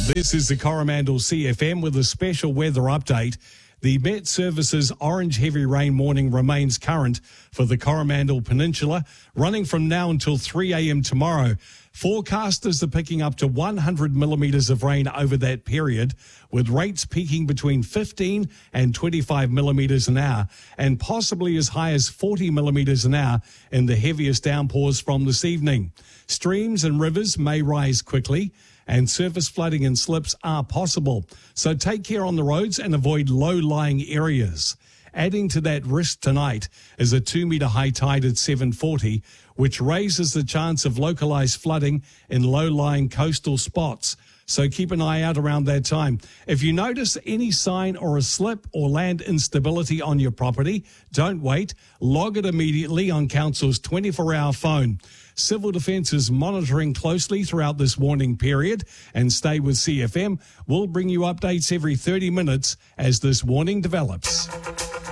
This is the Coromandel CFM with a special weather update. The Met Services orange heavy rain warning remains current for the Coromandel Peninsula, running from now until 3 a.m. tomorrow. Forecasters are picking up to 100 millimetres of rain over that period, with rates peaking between 15 and 25 millimetres an hour, and possibly as high as 40 millimetres an hour in the heaviest downpours from this evening. Streams and rivers may rise quickly, and surface flooding and slips are possible. So take care on the roads and avoid low-lying areas. Adding to that risk tonight is a 2-metre high tide at 7:40, which raises the chance of localised flooding in low-lying coastal spots. So keep an eye out around that time. If you notice any sign or a slip or land instability on your property, don't wait. Log it immediately on Council's 24-hour phone. Civil Defence is monitoring closely throughout this warning period, and stay with CFM. We'll bring you updates every 30 minutes as this warning develops.